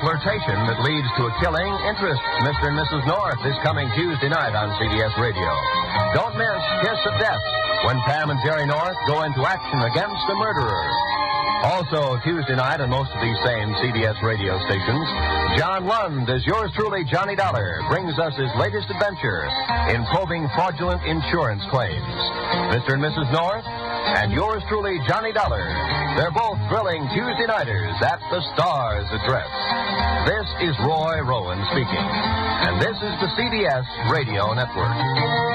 flirtation that leads to a killing interest. Mr. and Mrs. North this coming Tuesday night on CBS Radio. Don't miss Kiss of Death when Pam and Jerry North go into action against the murderer. Also, Tuesday night on most of these same CBS radio stations, John Lund, as yours truly, Johnny Dollar, brings us his latest adventure in probing fraudulent insurance claims. Mr. and Mrs. North and yours truly, Johnny Dollar. They're both thrilling Tuesday nighters at the Star's Address. This is Roy Rowan speaking, and this is the CBS Radio Network.